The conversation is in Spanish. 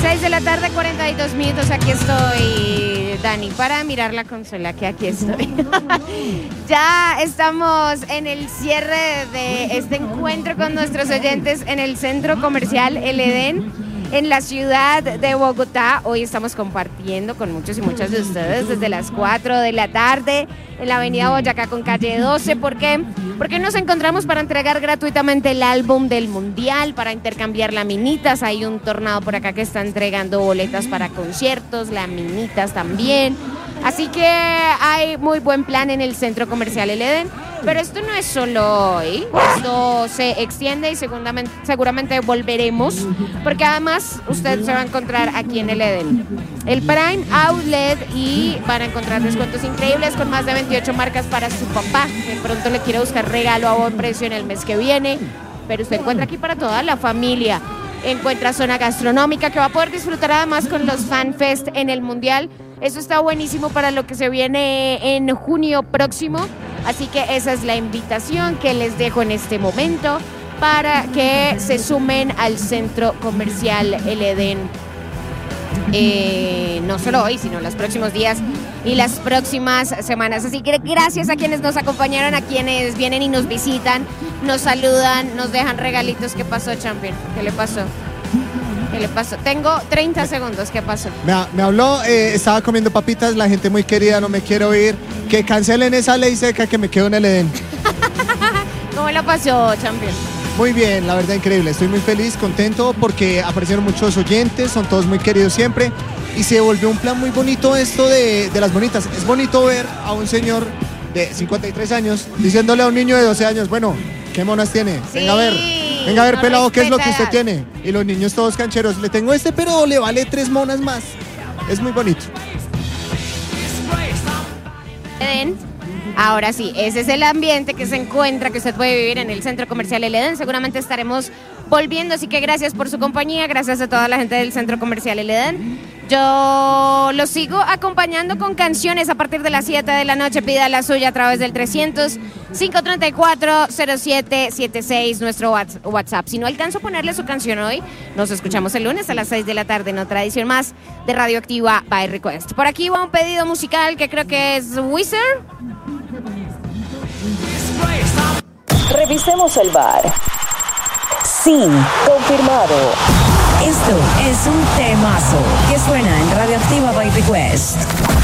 6 de la tarde, 42 minutos. Aquí estoy, Dani, para mirar la consola, que aquí estoy. Ya estamos en el cierre de este encuentro con nuestros oyentes en el Centro Comercial El Edén, en la ciudad de Bogotá. Hoy estamos compartiendo con muchos y muchas de ustedes desde las 4 de la tarde en la avenida Boyacá con calle 12. ¿Por qué? Porque nos encontramos para entregar gratuitamente el álbum del Mundial, para intercambiar laminitas. Hay un tornado por acá que está entregando boletas para conciertos, laminitas también. Así que hay muy buen plan en el Centro Comercial El Edén. Pero esto no es solo hoy, esto se extiende y seguramente volveremos, porque además usted se va a encontrar aquí en El Edén el Prime Outlet y van a encontrar descuentos increíbles con más de 28 marcas para su papá, que pronto le quiere buscar regalo a buen precio en el mes que viene. Pero usted encuentra aquí para toda la familia, encuentra zona gastronómica que va a poder disfrutar además con los Fan Fest en el Mundial. Eso está buenísimo para lo que se viene en junio próximo. Así que esa es la invitación que les dejo en este momento para que se sumen al Centro Comercial El Edén. No solo hoy, sino los próximos días y las próximas semanas. Así que gracias a quienes nos acompañaron, a quienes vienen y nos visitan, nos saludan, nos dejan regalitos. ¿Qué pasó, Champion? ¿Qué le pasó? ¿Qué le pasó? Tengo 30 segundos. ¿Qué pasó? Me habló, estaba comiendo papitas, la gente muy querida, no me quiere oír. Que cancelen esa ley seca, que me quedo en El Edén. ¿Cómo la pasó, Champion? Muy bien, la verdad increíble. Estoy muy feliz, contento porque aparecieron muchos oyentes, son todos muy queridos siempre. Y se volvió un plan muy bonito esto de las bonitas. Es bonito ver a un señor de 53 años diciéndole a un niño de 12 años, bueno, ¿qué monas tiene? Sí. Venga a ver, No pelado, ¿qué es lo que usted respeta. tiene? Y los niños todos cancheros, le tengo este, pero le vale 3 monas más. Es muy bonito. Edén. Ahora sí, ese es el ambiente que se encuentra, que usted puede vivir en el Centro Comercial El Edén. Seguramente estaremos volviendo, así que gracias por su compañía, gracias a toda la gente del Centro Comercial El Edén. Yo los sigo acompañando con canciones a partir de las 7 de la noche. Pida la suya a través del 300-534-0776, nuestro WhatsApp. Si no alcanzo a ponerle su canción hoy, nos escuchamos el lunes a las 6 de la tarde en otra edición más de Radioactiva by Request. Por aquí va un pedido musical que creo que es Wizard. Revisemos el bar. Sí, confirmado. Esto es un temazo que suena en Radioactiva by Request.